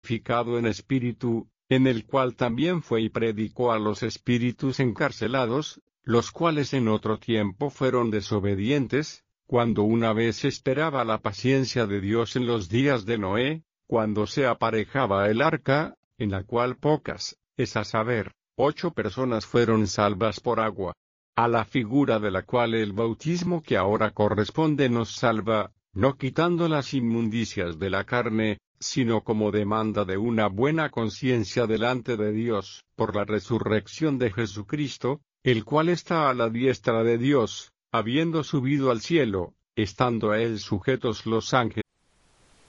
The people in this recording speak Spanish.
vivificado en espíritu, en el cual también fue y predicó a los espíritus encarcelados, los cuales en otro tiempo fueron desobedientes, cuando una vez esperaba la paciencia de Dios en los días de Noé, cuando se aparejaba el arca, en la cual pocas, es a saber, 8 personas fueron salvas por agua. A la figura de la cual el bautismo que ahora corresponde nos salva, no quitando las inmundicias de la carne, sino como demanda de una buena conciencia delante de Dios, por la resurrección de Jesucristo, el cual está a la diestra de Dios, habiendo subido al cielo, estando a él sujetos los ángeles.